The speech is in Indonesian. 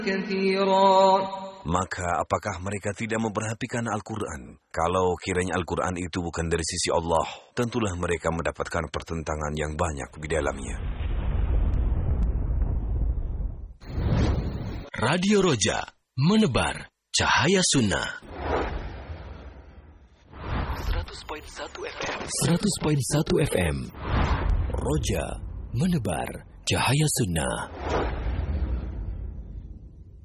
كثيرا. Maka apakah mereka tidak memperhatikan Al-Quran? Kalau kiranya Al-Quran itu bukan dari sisi Allah, tentulah mereka mendapatkan pertentangan yang banyak di dalamnya. Radio Roja, menebar cahaya sunnah. 100.1 FM. Roja, menebar cahaya sunnah.